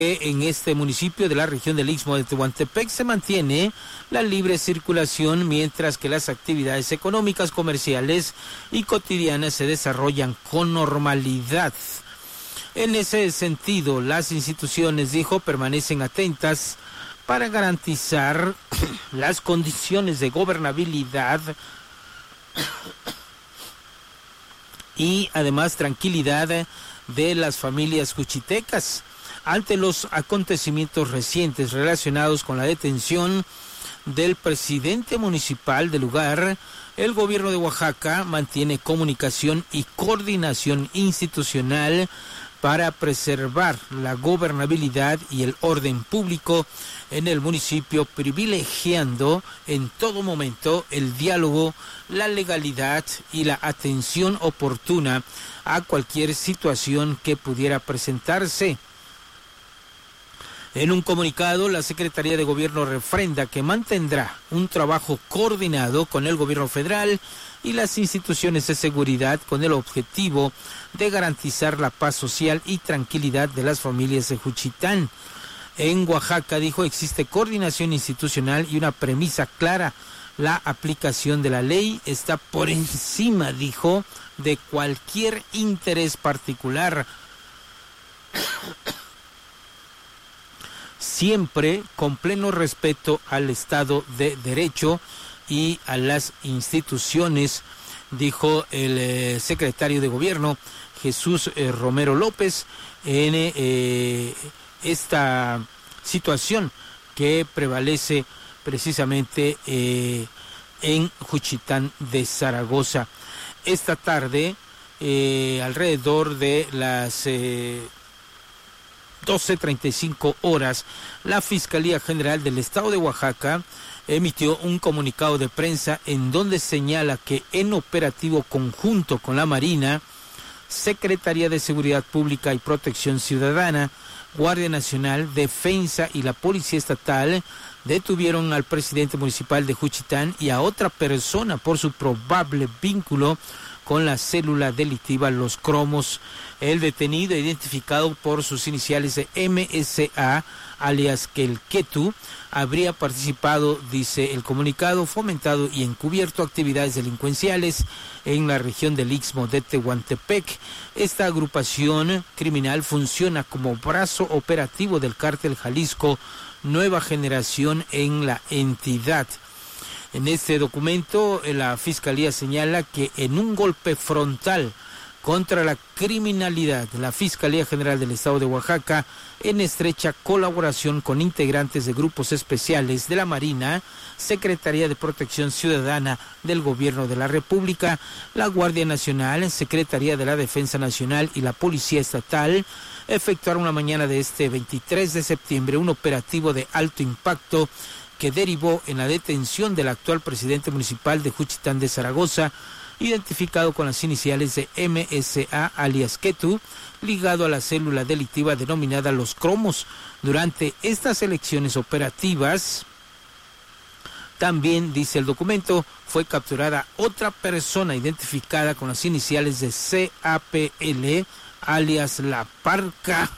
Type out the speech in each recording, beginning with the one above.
En este municipio de la región del Istmo de Tehuantepec se mantiene la libre circulación, mientras que las actividades económicas, comerciales y cotidianas se desarrollan con normalidad. En ese sentido, las instituciones, dijo, permanecen atentas para garantizar las condiciones de gobernabilidad y además tranquilidad de las familias juchitecas ante los acontecimientos recientes relacionados con la detención del presidente municipal del lugar. El gobierno de Oaxaca mantiene comunicación y coordinación institucional para preservar la gobernabilidad y el orden público en el municipio, privilegiando en todo momento el diálogo, la legalidad y la atención oportuna a cualquier situación que pudiera presentarse. En un comunicado, la Secretaría de Gobierno refrenda que mantendrá un trabajo coordinado con el gobierno federal y las instituciones de seguridad con el objetivo de garantizar la paz social y tranquilidad de las familias de Juchitán. En Oaxaca, dijo, existe coordinación institucional y una premisa clara: la aplicación de la ley está por encima, dijo, de cualquier interés particular, siempre con pleno respeto al Estado de Derecho y a las instituciones, dijo el secretario de Gobierno, Jesús Romero López, en esta situación que prevalece precisamente en Juchitán de Zaragoza. Esta tarde, alrededor de las 12:35 horas, la Fiscalía General del Estado de Oaxaca emitió un comunicado de prensa en donde señala que en operativo conjunto con la Marina, Secretaría de Seguridad Pública y Protección Ciudadana, Guardia Nacional, Defensa y la Policía Estatal detuvieron al presidente municipal de Juchitán y a otra persona por su probable vínculo con la célula delictiva Los Cromos. El detenido, identificado por sus iniciales de MSA, alias Quelquetu, habría participado, dice el comunicado, fomentado y encubierto actividades delincuenciales en la región del Istmo de Tehuantepec. Esta agrupación criminal funciona como brazo operativo del cártel Jalisco Nueva Generación en la entidad. En este documento, la Fiscalía señala que en un golpe frontal contra la criminalidad, la Fiscalía General del Estado de Oaxaca, en estrecha colaboración con integrantes de grupos especiales de la Marina, Secretaría de Protección Ciudadana del Gobierno de la República, la Guardia Nacional, Secretaría de la Defensa Nacional y la Policía Estatal, efectuaron la mañana de este 23 de septiembre un operativo de alto impacto que derivó en la detención del actual presidente municipal de Juchitán de Zaragoza, identificado con las iniciales de MSA, alias Ketu, ligado a la célula delictiva denominada Los Cromos. Durante estas elecciones operativas, también, dice el documento, fue capturada otra persona identificada con las iniciales de CAPL, alias La Parca.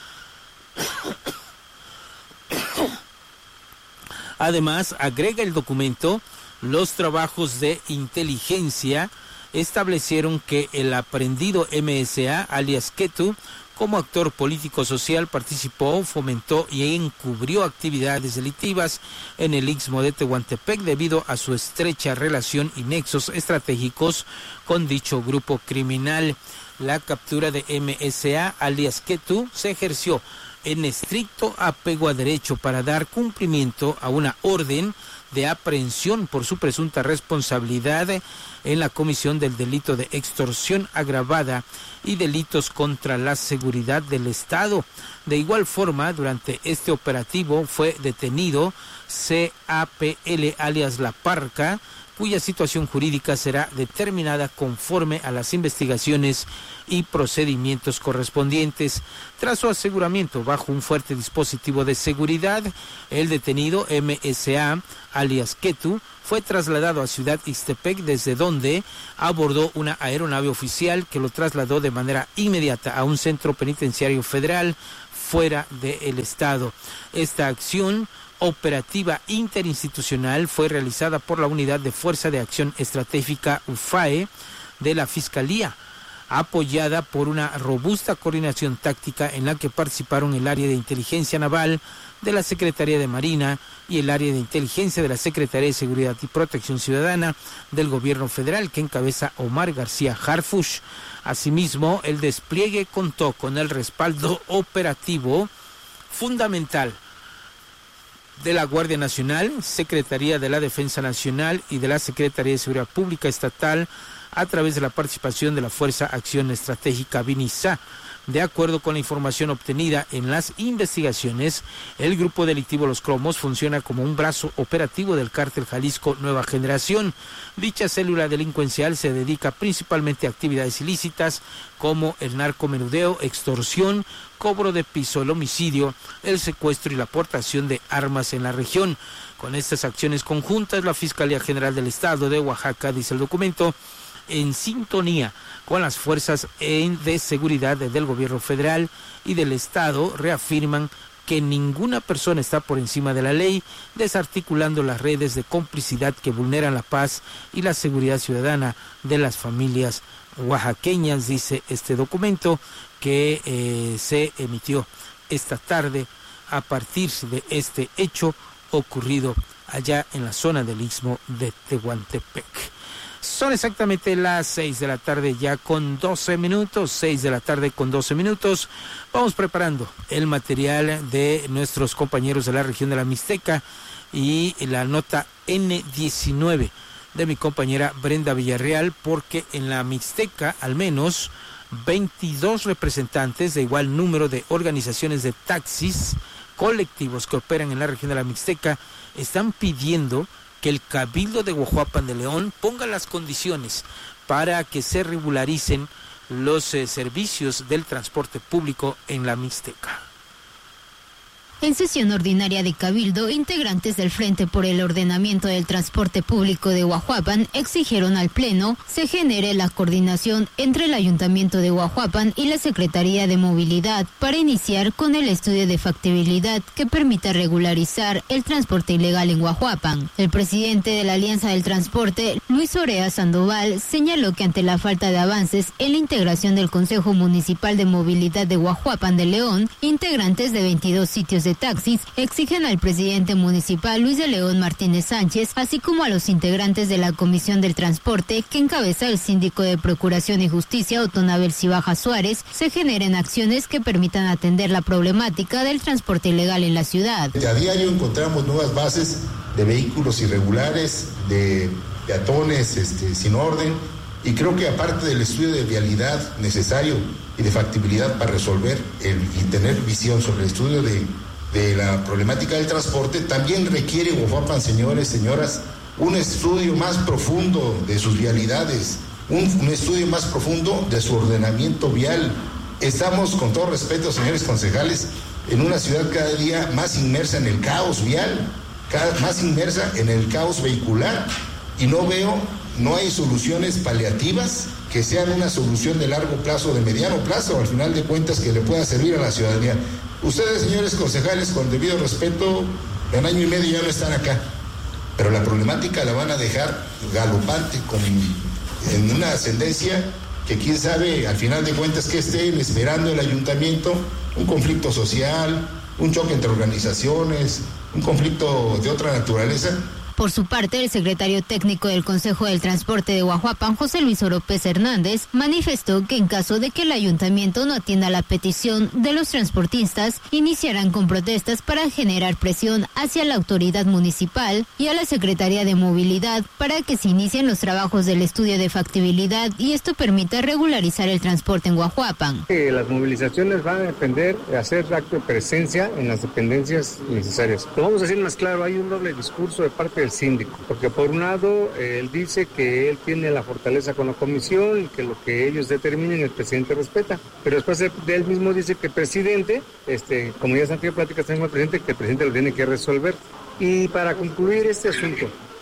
Además, agrega el documento, los trabajos de inteligencia establecieron que el aprendido MSA, alias Ketu, como actor político-social, participó, fomentó y encubrió actividades delictivas en el Istmo de Tehuantepec debido a su estrecha relación y nexos estratégicos con dicho grupo criminal. La captura de MSA, alias Ketu, se ejerció en estricto apego a derecho para dar cumplimiento a una orden de aprehensión por su presunta responsabilidad en la comisión del delito de extorsión agravada y delitos contra la seguridad del Estado. De igual forma, durante este operativo fue detenido CAPL, alias La Parca, cuya situación jurídica será determinada conforme a las investigaciones y procedimientos correspondientes. Tras su aseguramiento bajo un fuerte dispositivo de seguridad, el detenido MSA, alias Ketu, fue trasladado a Ciudad Ixtepec, desde donde abordó una aeronave oficial que lo trasladó de manera inmediata a un centro penitenciario federal fuera del estado. Esta acción operativa interinstitucional fue realizada por la Unidad de Fuerza de Acción Estratégica UFAE de la Fiscalía, apoyada por una robusta coordinación táctica en la que participaron el área de inteligencia naval de la Secretaría de Marina y el área de inteligencia de la Secretaría de Seguridad y Protección Ciudadana del Gobierno Federal, que encabeza Omar García Harfuch. Asimismo, el despliegue contó con el respaldo operativo fundamental de la Guardia Nacional, Secretaría de la Defensa Nacional y de la Secretaría de Seguridad Pública Estatal, a través de la participación de la Fuerza Acción Estratégica BINISA. De acuerdo con la información obtenida en las investigaciones, el grupo delictivo Los Cromos funciona como un brazo operativo del Cártel Jalisco Nueva Generación. Dicha célula delincuencial se dedica principalmente a actividades ilícitas como el narcomenudeo, extorsión, cobro de piso, el homicidio, el secuestro y la aportación de armas en la región. Con estas acciones conjuntas, la Fiscalía General del Estado de Oaxaca, dice el documento, en sintonía con las fuerzas de seguridad del gobierno federal y del estado, reafirman que ninguna persona está por encima de la ley, desarticulando las redes de complicidad que vulneran la paz y la seguridad ciudadana de las familias oaxaqueñas, dice este documento que se emitió esta tarde a partir de este hecho ocurrido allá en la zona del Istmo de Tehuantepec. Son exactamente las 6 de la tarde ya con 12 minutos, 6 de la tarde con 12 minutos. Vamos preparando el material de nuestros compañeros de la región de la Mixteca y la nota N19 de mi compañera Brenda Villarreal, porque en la Mixteca al menos 22 representantes de igual número de organizaciones de taxis colectivos que operan en la región de la Mixteca están pidiendo que el Cabildo de Huajuapan de León ponga las condiciones para que se regularicen los servicios del transporte público en la Mixteca. En sesión ordinaria de Cabildo, integrantes del Frente por el Ordenamiento del Transporte Público de Huajuapan exigieron al Pleno se genere la coordinación entre el Ayuntamiento de Huajuapan y la Secretaría de Movilidad para iniciar con el estudio de factibilidad que permita regularizar el transporte ilegal en Huajuapan. El presidente de la Alianza del Transporte, Luis Orea Sandoval, señaló que ante la falta de avances en la integración del Consejo Municipal de Movilidad de Huajuapan de León, integrantes de 22 sitios de taxis exigen al presidente municipal Luis de León Martínez Sánchez, así como a los integrantes de la Comisión del Transporte que encabeza el síndico de Procuración y Justicia Otonabel Cibaja Suárez, se generen acciones que permitan atender la problemática del transporte ilegal en la ciudad. A diario encontramos nuevas bases de vehículos irregulares, de peatones sin orden, y creo que aparte del estudio de vialidad necesario y de factibilidad para resolver y tener visión sobre el estudio de la problemática del transporte, también requiere Huajuapan, señores, señoras, un estudio más profundo de sus vialidades, un estudio más profundo de su ordenamiento vial. Estamos, con todo respeto, señores concejales, en una ciudad cada día más inmersa en el caos vial, más inmersa en el caos vehicular, y no hay soluciones paliativas que sean una solución de largo plazo, de mediano plazo, al final de cuentas, que le pueda servir a la ciudadanía. Ustedes, señores concejales, con debido respeto, en año y medio ya no están acá, pero la problemática la van a dejar galopante, en una ascendencia que quién sabe, al final de cuentas, que estén esperando el ayuntamiento, un conflicto social, un choque entre organizaciones, un conflicto de otra naturaleza. Por su parte, el secretario técnico del Consejo del Transporte de Huajuapan, José Luis Oropez Hernández, manifestó que en caso de que el ayuntamiento no atienda la petición de los transportistas, iniciarán con protestas para generar presión hacia la autoridad municipal y a la Secretaría de Movilidad para que se inicien los trabajos del estudio de factibilidad y esto permita regularizar el transporte en Huajuapan. Las movilizaciones van a depender de hacer acto de presencia en las dependencias necesarias. Lo vamos a decir más claro, hay un doble discurso de parte del síndico, porque por un lado él dice que él tiene la fortaleza con la comisión y que lo que ellos determinen el presidente respeta, pero después de él mismo dice que el presidente, como ya se han tenido pláticas con el presidente, que el presidente lo tiene que resolver. Y para concluir este asunto,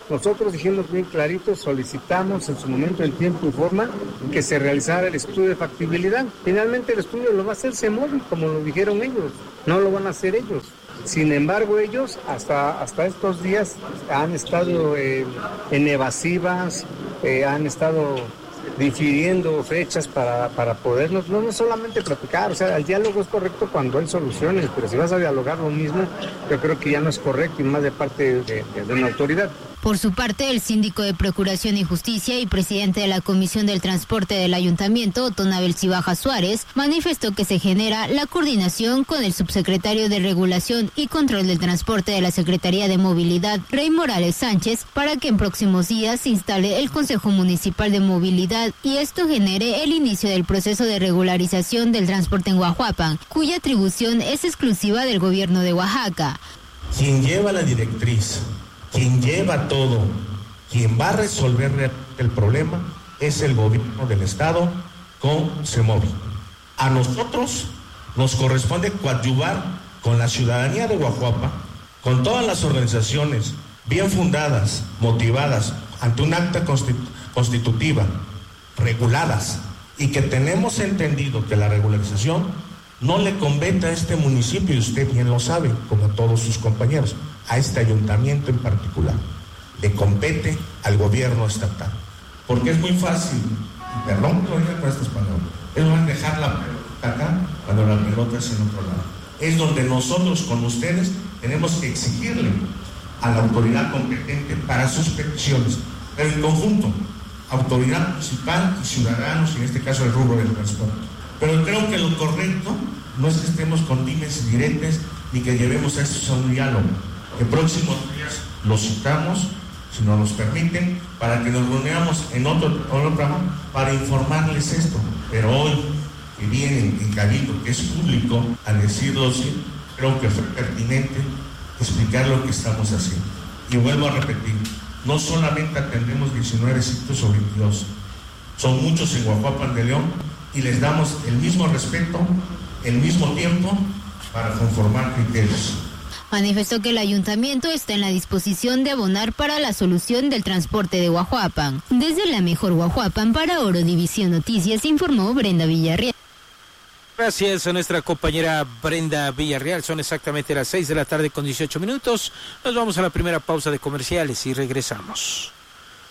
Nosotros dijimos bien clarito, solicitamos en su momento, en tiempo y forma, que se realizara el estudio de factibilidad. Finalmente el estudio lo va a hacer CEMOVI, como lo dijeron ellos, no lo van a hacer ellos. Sin embargo, ellos hasta estos días han estado en evasivas, han estado difiriendo fechas para podernos, no solamente platicar, o sea, el diálogo es correcto cuando hay soluciones, pero si vas a dialogar lo mismo, yo creo que ya no es correcto y más de parte de una autoridad. Por su parte, el síndico de Procuración y Justicia y presidente de la Comisión del Transporte del Ayuntamiento, Ottonabel Cibaja Suárez, manifestó que se genera la coordinación con el subsecretario de Regulación y Control del Transporte de la Secretaría de Movilidad, Rey Morales Sánchez, para que en próximos días se instale el Consejo Municipal de Movilidad y esto genere el inicio del proceso de regularización del transporte en Huajuapan, cuya atribución es exclusiva del gobierno de Oaxaca. Quien lleva la directriz, quien lleva todo, quien va a resolver el problema es el gobierno del estado con CEMOVI. A nosotros nos corresponde coadyuvar con la ciudadanía de Huajuapan, con todas las organizaciones bien fundadas, motivadas, ante un acta constitutiva, reguladas, y que tenemos entendido que la regularización no le compete a este municipio, y usted bien lo sabe, como a todos sus compañeros, a este ayuntamiento en particular. Le compete al gobierno estatal. Porque es muy fácil, y perdón que lo diga con estas palabras, es dejar la pelota acá cuando la pelota es en otro lado. Es donde nosotros con ustedes tenemos que exigirle a la autoridad competente para sus peticiones, pero en conjunto, autoridad municipal y ciudadanos, en este caso el rubro del transporte. Pero creo que lo correcto no es que estemos con dimes y diretes ni que llevemos a esto a un diálogo. Que próximos días los citamos, si nos permiten, para que nos reunamos en otro programa para informarles esto. Pero hoy, que vienen en Cabildo, que es público, a decirlo así, creo que fue pertinente explicar lo que estamos haciendo. Y vuelvo a repetir, no solamente atendemos 19 sitios o 22, son muchos en Huajuapan de León, y les damos el mismo respeto, el mismo tiempo para conformar criterios. Manifestó que el ayuntamiento está en la disposición de abonar para la solución del transporte de Huajuapan. Desde la mejor Huajuapan para Orodivisión Noticias informó Brenda Villarreal. Gracias a nuestra compañera Brenda Villarreal. Son exactamente las 6 de la tarde con 18 minutos. Nos vamos a la primera pausa de comerciales y regresamos.